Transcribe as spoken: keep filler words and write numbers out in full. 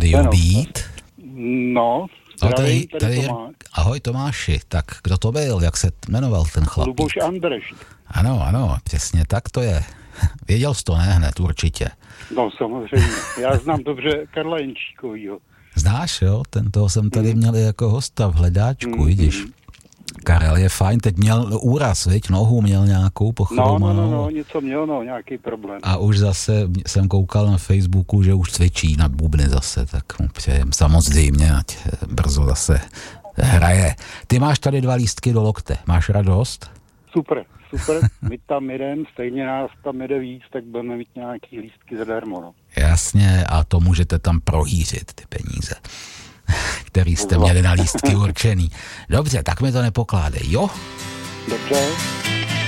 rádiu ano. být. No, No, zdravím, tady, tady tady, Tomáš. ahoj Tomáši, tak kdo to byl, jak se jmenoval ten chlapík? Luboš Andrš. Ano, ano, přesně tak to je. Věděl jsi to, ne hned, určitě. No samozřejmě, já znám dobře Karla Jenčíkovýho. Znáš, jo, ten toho jsem tady mm. měl jako hosta v hledáčku, mm. vidíš. Karel je fajn, teď měl úraz, viď, nohu měl nějakou pochromanou. No, no, no, no, něco měl, no, nějaký problém. A už zase jsem koukal na Facebooku, že už cvičí na bubny zase, tak mu přejem samozřejmě, ať brzo zase hraje. Ty máš tady dva lístky do lokte, máš radost? Super, super, my tam jdem, stejně nás tam jede víc, tak budeme mít nějaký lístky zadarmo, no. Jasně, a to můžete tam prohýřit, ty peníze, který jste měli na lístky určený. Dobře, tak mi to nepokládej, jo? Dobře.